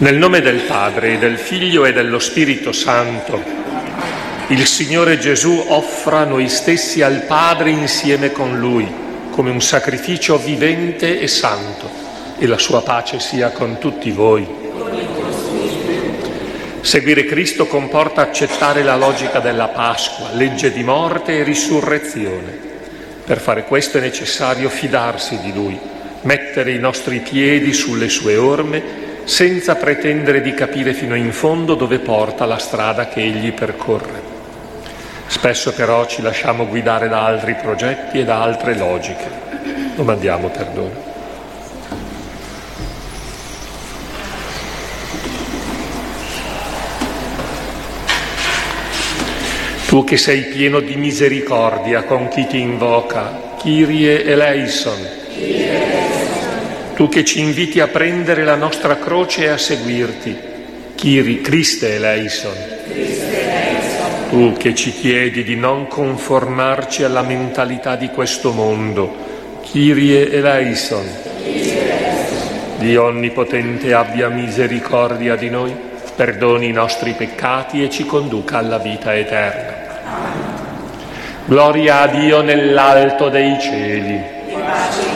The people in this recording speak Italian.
Nel nome del Padre, del Figlio e dello Spirito Santo, il Signore Gesù offra noi stessi al Padre insieme con Lui, come un sacrificio vivente e santo, e la sua pace sia con tutti voi. Seguire Cristo comporta accettare la logica della Pasqua, legge di morte e risurrezione. Per fare questo è necessario fidarsi di Lui, mettere i nostri piedi sulle sue orme, senza pretendere di capire fino in fondo dove porta la strada che Egli percorre. Spesso però ci lasciamo guidare da altri progetti e da altre logiche. Domandiamo perdono. Tu che sei pieno di misericordia con chi ti invoca, Kyrie eleison. Tu che ci inviti a prendere la nostra croce e a seguirti, Kyrie Christe eleison. Tu che ci chiedi di non conformarci alla mentalità di questo mondo, Kyrie eleison. Dio Onnipotente abbia misericordia di noi, perdoni i nostri peccati e ci conduca alla vita eterna. Gloria a Dio nell'alto dei cieli.